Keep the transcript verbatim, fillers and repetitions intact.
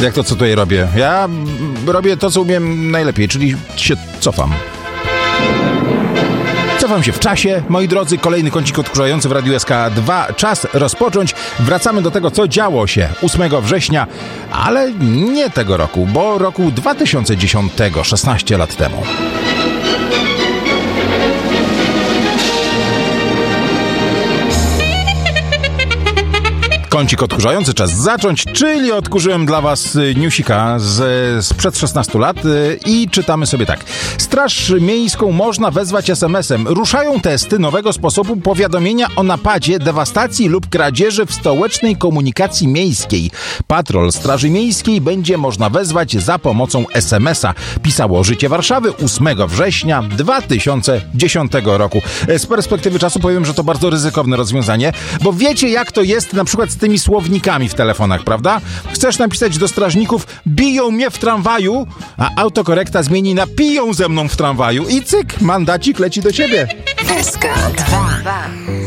Jak to, co tutaj robię? Ja robię to, co umiem najlepiej, czyli się cofam. Cofam się w czasie, moi drodzy, kolejny kącik odkurzający w Radiu S K dwa. Czas rozpocząć. Wracamy do tego, co działo się ósmego września, ale nie tego roku, bo roku dwa tysiące dziesiątego, szesnaście lat temu. Kącik odkurzający, czas zacząć, czyli odkurzyłem dla was newsika z, sprzed szesnastu lat i czytamy sobie tak. Straż Miejską można wezwać es em esem. Ruszają testy nowego sposobu powiadomienia o napadzie, dewastacji lub kradzieży w stołecznej komunikacji miejskiej. Patrol Straży Miejskiej będzie można wezwać za pomocą es em esa. Pisało Życie Warszawy ósmego września dwa tysiące dziesiątego roku. Z perspektywy czasu powiem, że to bardzo ryzykowne rozwiązanie, bo wiecie, jak to jest na przykład z tymi słownikami w telefonach, prawda? Chcesz napisać do strażników biją mnie w tramwaju, a autokorekta zmieni na piją ze mną w tramwaju i cyk, mandacik leci do ciebie. S K dwa.